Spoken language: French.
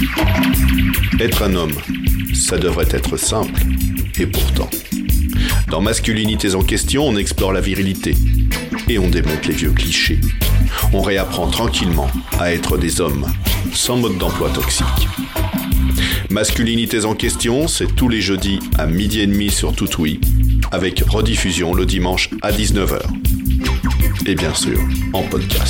Être un homme, ça devrait être simple, et pourtant. Dans Masculinités en question, on explore la virilité, et on démonte les vieux clichés. On réapprend tranquillement à être des hommes, sans mode d'emploi toxique. Masculinités en question, c'est tous les jeudis à 12h30 sur Toutoui, avec rediffusion le dimanche à 19h. Et bien sûr, en podcast.